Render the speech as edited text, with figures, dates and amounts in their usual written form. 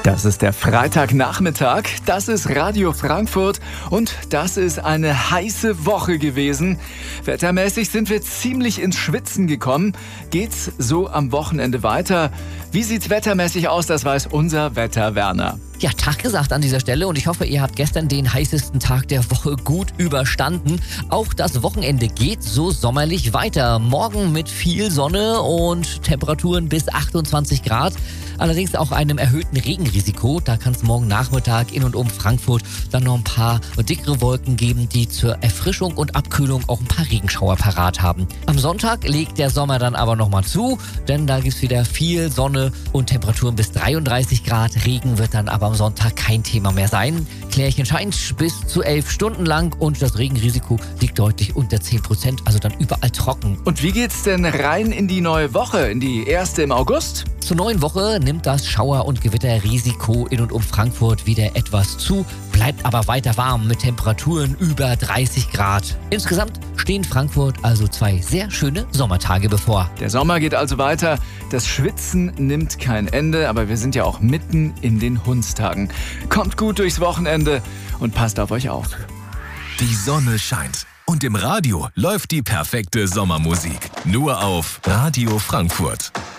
Das ist der Freitagnachmittag, das ist Radio Frankfurt und das ist eine heiße Woche gewesen. Wettermäßig sind wir ziemlich ins Schwitzen gekommen. Geht's so am Wochenende weiter? Wie sieht's wettermäßig aus? Das weiß unser Wetter-Werner. Ja, Tag gesagt an dieser Stelle und ich hoffe, ihr habt gestern den heißesten Tag der Woche gut überstanden. Auch das Wochenende geht so sommerlich weiter. Morgen mit viel Sonne und Temperaturen bis 28 Grad. Allerdings auch einem erhöhten Regenrisiko. Da kann es morgen Nachmittag in und um Frankfurt dann noch ein paar dickere Wolken geben, die zur Erfrischung und Abkühlung auch ein paar Regenschauer parat haben. Am Sonntag legt der Sommer dann aber nochmal zu, denn da gibt es wieder viel Sonne und Temperaturen bis 33 Grad. Regen wird dann aber am Sonntag kein Thema mehr sein. Klärchen scheint bis zu 11 Stunden lang und das Regenrisiko liegt deutlich unter 10%, also dann überall trocken. Und wie geht's denn rein in die neue Woche, in die erste im August? Zur neuen Woche nimmt das Schauer- und Gewitterrisiko in und um Frankfurt wieder etwas zu, bleibt aber weiter warm mit Temperaturen über 30 Grad. Insgesamt stehen Frankfurt also 2 sehr schöne Sommertage bevor. Der Sommer geht also weiter, das Schwitzen nimmt kein Ende, aber wir sind ja auch mitten in den Hundstagen. Kommt gut durchs Wochenende und passt auf euch auf. Die Sonne scheint und im Radio läuft die perfekte Sommermusik. Nur auf Radio Frankfurt.